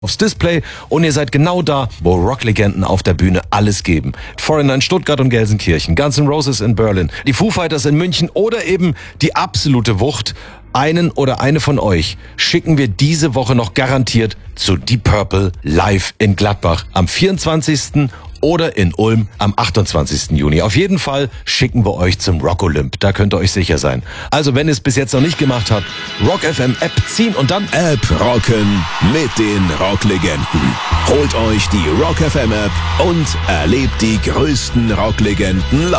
aufs Display und ihr seid genau da, wo Rocklegenden auf der Bühne alles geben. Foreigner in Stuttgart und Gelsenkirchen, Guns N' Roses in Berlin, die Foo Fighters in München oder eben die absolute Wucht. Einen oder eine von euch schicken wir diese Woche noch garantiert zu Deep Purple live in Gladbach am 24. oder in Ulm am 28. Juni. Auf jeden Fall schicken wir euch zum Rock Olymp. Da könnt ihr euch sicher sein. Also wenn ihr es bis jetzt noch nicht gemacht habt, Rock FM App ziehen und dann App rocken mit den Rocklegenden. Holt euch die Rock FM App und erlebt die größten Rocklegenden live.